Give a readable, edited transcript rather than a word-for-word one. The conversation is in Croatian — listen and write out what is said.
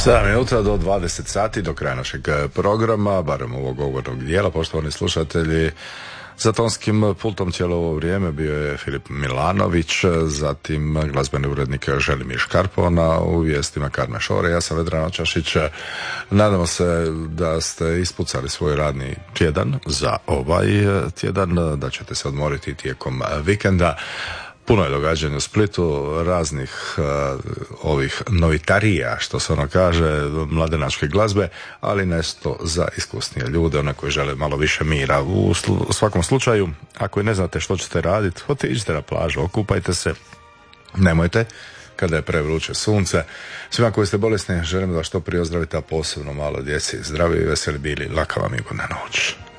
7 minuta do 20 sati, do kraja našeg programa, barem ovog govornog dijela, poštovani slušatelji. Za tonskim pultom cijelo ovo vrijeme bio je Filip Milanović, zatim glazbeni urednik Želimir Škarpona, u vijestima Karme Šore, ja sam Vedran Očašić. Nadamo se da ste ispucali svoj radni tjedan za ovaj tjedan, da ćete se odmoriti tijekom vikenda. Puno je događanja u Splitu, raznih ovih novitarija, što se ono kaže, mladenačke glazbe, ali nešto za iskusnije ljude, one koji žele malo više mira. U svakom slučaju, ako i ne znate što ćete raditi, otiđite na plažu, okupajte se, nemojte kada je prevruće sunce. Svima koji ste bolesni, želim da što prije ozdravite, a posebno malo djeci. Zdravi i veseli bili, laka vam i ugodna noć.